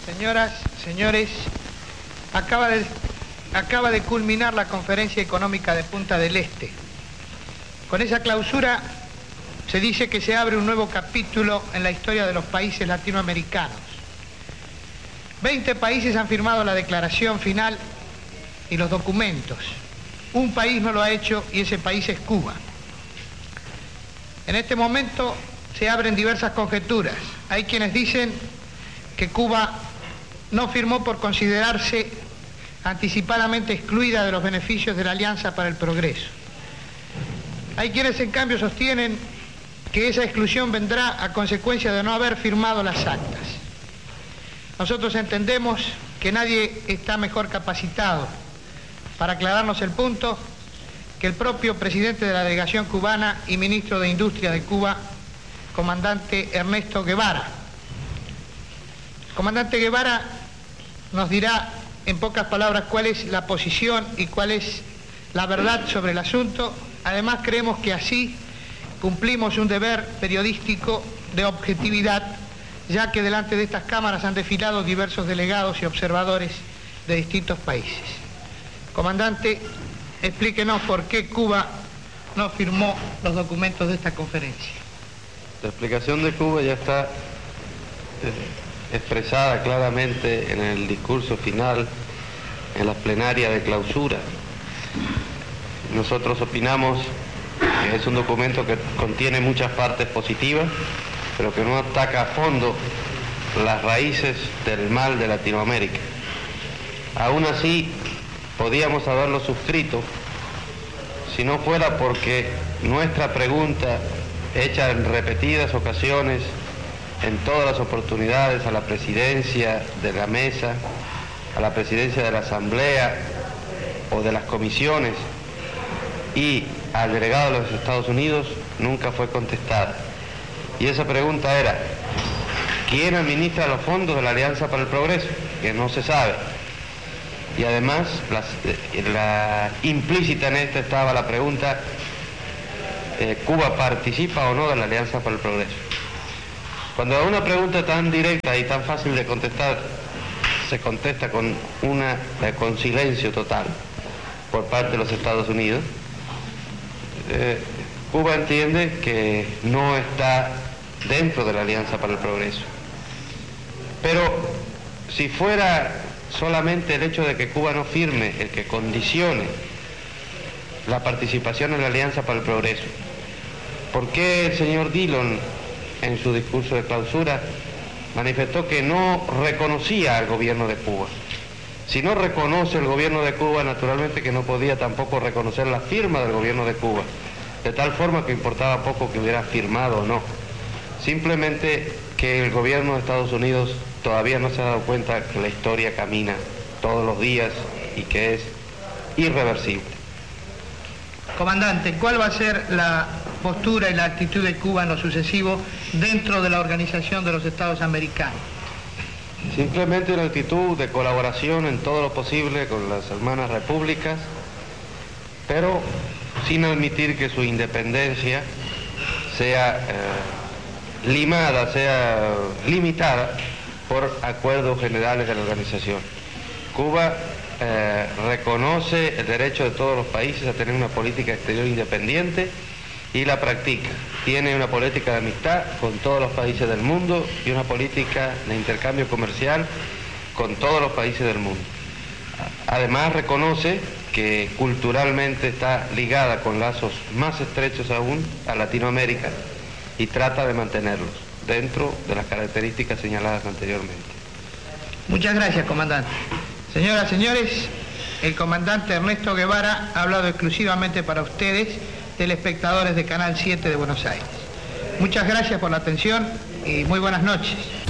Señoras, señores, acaba de culminar la Conferencia Económica de Punta del Este. Con esa clausura se dice que se abre un nuevo capítulo en la historia de los países latinoamericanos. 20 países han firmado la declaración final y los documentos. Un país no lo ha hecho y ese país es Cuba. En este momento se abren diversas conjeturas. Hay quienes dicen que Cuba no firmó por considerarse anticipadamente excluida de los beneficios de la Alianza para el Progreso. Hay quienes en cambio sostienen que esa exclusión vendrá a consecuencia de no haber firmado las actas. Nosotros entendemos que nadie está mejor capacitado para aclararnos el punto que el propio presidente de la delegación cubana y ministro de Industria de Cuba, comandante Ernesto Guevara. El comandante Guevara nos dirá en pocas palabras cuál es la posición y cuál es la verdad sobre el asunto. Además, creemos que así cumplimos un deber periodístico de objetividad, ya que delante de estas cámaras han desfilado diversos delegados y observadores de distintos países. Comandante, explíquenos por qué Cuba no firmó los documentos de esta conferencia. La explicación de Cuba ya está expresada claramente en el discurso final, en la plenaria de clausura. Nosotros opinamos que es un documento que contiene muchas partes positivas, pero que no ataca a fondo las raíces del mal de Latinoamérica. Aún así, podíamos haberlo suscrito si no fuera porque nuestra pregunta, hecha en repetidas ocasiones, en todas las oportunidades, a la presidencia de la mesa, a la presidencia de la asamblea o de las comisiones y al delegado de los Estados Unidos, nunca fue contestada. Y esa pregunta era: ¿quién administra los fondos de la Alianza para el Progreso? Que no se sabe. Y además, implícita en esta estaba la pregunta: ¿Cuba participa o no de la Alianza para el Progreso? Cuando a una pregunta tan directa y tan fácil de contestar se contesta con silencio total por parte de los Estados Unidos, Cuba entiende que no está dentro de la Alianza para el Progreso. Pero si fuera solamente el hecho de que Cuba no firme el que condicione la participación en la Alianza para el Progreso, ¿por qué el señor Dillon en su discurso de clausura manifestó que no reconocía al gobierno de Cuba? Si no reconoce el gobierno de Cuba, naturalmente que no podía tampoco reconocer la firma del gobierno de Cuba, de tal forma que importaba poco que hubiera firmado o no. Simplemente que el gobierno de Estados Unidos todavía no se ha dado cuenta que la historia camina todos los días y que es irreversible. Comandante, ¿cuál va a ser la postura y la actitud de Cuba en lo sucesivo dentro de la Organización de los Estados Americanos? Simplemente una actitud de colaboración en todo lo posible con las hermanas repúblicas, pero sin admitir que su independencia sea limada, sea limitada por acuerdos generales de la organización. Cuba reconoce el derecho de todos los países a tener una política exterior independiente y la practica. Tiene una política de amistad con todos los países del mundo y una política de intercambio comercial con todos los países del mundo. Además reconoce que culturalmente está ligada con lazos más estrechos aún a Latinoamérica y trata de mantenerlos dentro de las características señaladas anteriormente. Muchas gracias, comandante. Señoras, señores, el comandante Ernesto Guevara ha hablado exclusivamente para ustedes, telespectadores de Canal 7 de Buenos Aires. Muchas gracias por la atención y muy buenas noches.